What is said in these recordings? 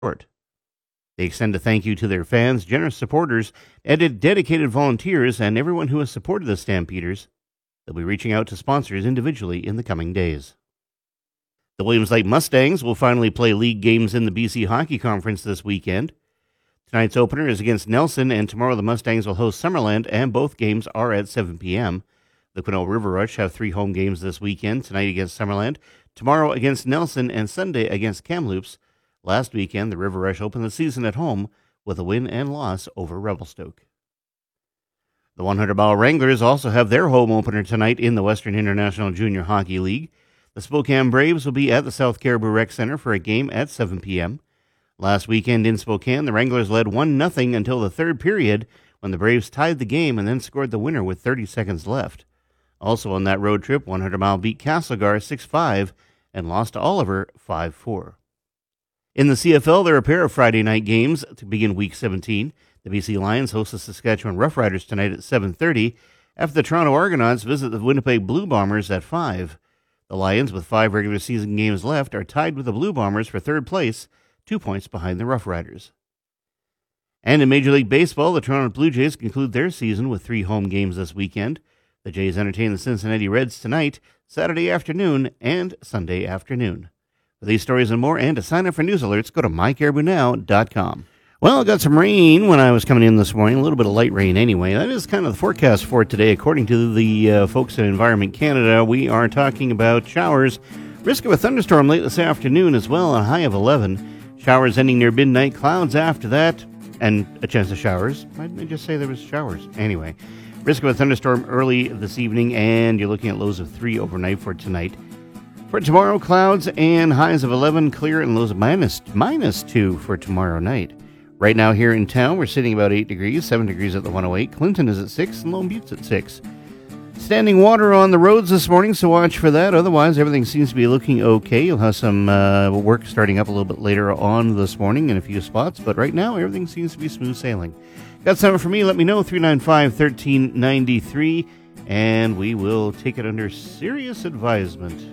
short. They extend a thank you to their fans, generous supporters, and dedicated volunteers, and everyone who has supported the Stampeders. They'll be reaching out to sponsors individually in the coming days. The Williams Lake Mustangs will finally play league games in the BC Hockey Conference this weekend. Tonight's opener is against Nelson, and tomorrow the Mustangs will host Summerland, and both games are at 7 p.m. The Quesnel River Rush have 3 home games this weekend, tonight against Summerland, tomorrow against Nelson, and Sunday against Kamloops. Last weekend, the River Rush opened the season at home with a win and loss over Revelstoke. The 100-mile Wranglers also have their home opener tonight in the Western International Junior Hockey League. The Spokane Braves will be at the South Caribou Rec Center for a game at 7 p.m. Last weekend in Spokane, the Wranglers led 1-0 until the third period when the Braves tied the game and then scored the winner with 30 seconds left. Also on that road trip, 100-mile beat Castlegar 6-5 and lost to Oliver 5-4. In the CFL, there are a pair of Friday night games to begin Week 17. The BC Lions host the Saskatchewan Roughriders tonight at 7:30, after the Toronto Argonauts visit the Winnipeg Blue Bombers at 5. The Lions, with 5 regular season games left, are tied with the Blue Bombers for third place, 2 points behind the Roughriders. And in Major League Baseball, the Toronto Blue Jays conclude their season with 3 home games this weekend. The Jays entertain the Cincinnati Reds tonight, Saturday afternoon, and Sunday afternoon. For these stories and more, and to sign up for news alerts, go to mycaribounow.com. Well, I got some rain when I was coming in this morning, a little bit of light rain anyway. That is kind of the forecast for today. According to the folks at Environment Canada, we are talking about showers. Risk of a thunderstorm late this afternoon as well, a high of 11. Showers ending near midnight, clouds after that, and a chance of showers. Why didn't I just say there was showers? Anyway, risk of a thunderstorm early this evening, and you're looking at lows of 3 overnight for tonight. For tomorrow, clouds and highs of 11, clear, and lows of minus 2 for tomorrow night. Right now here in town, we're sitting about 8 degrees, 7 degrees at the 108. Clinton is at 6, and Lone Butte's at 6. Standing water on the roads this morning, so watch for that. Otherwise, everything seems to be looking okay. You'll have some work starting up a little bit later on this morning in a few spots, but right now, everything seems to be smooth sailing. Got something for me? Let me know, 395-1393, and we will take it under serious advisement.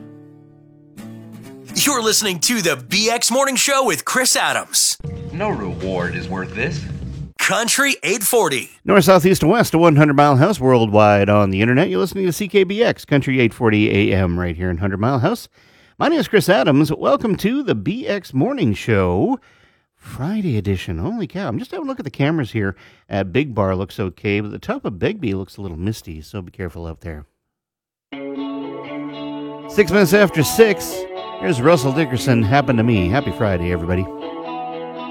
You're listening to the BX Morning Show with Chris Adams. No reward is worth this. Country 840. North, south, east, and west, a 100-mile house worldwide on the internet. You're listening to CKBX, Country 840 AM, right here in 100 Mile House. My name is Chris Adams. Welcome to the BX Morning Show, Friday edition. Holy cow. I'm just having a look at the cameras here. At Big Bar looks okay, but the top of Begbie looks a little misty, so be careful out there. 6 minutes after 6. Here's Russell Dickerson, Happened to Me. Happy Friday, everybody.